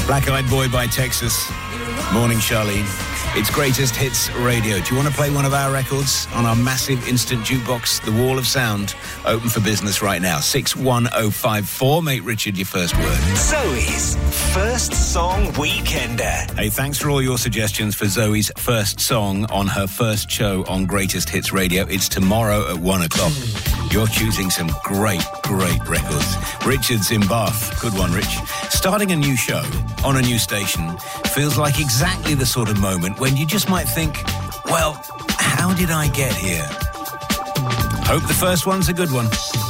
Black Eyed Boy by Texas. Morning, Charlene. It's Greatest Hits Radio. Do you want to play one of our records on our massive instant jukebox, The Wall of Sound? Open for business right now. 61054. Make Richard your first word. Zoe's First Song Weekender. Hey, thanks for all your suggestions for Zoe's first song on her first show on Greatest Hits Radio. It's tomorrow at 1 o'clock. You're choosing some great records. Richard's in Bath. Good one, Rich. Starting a new show on a new station feels like exactly the sort of moment when you just might think, well, how did I get here? Hope the first one's a good one.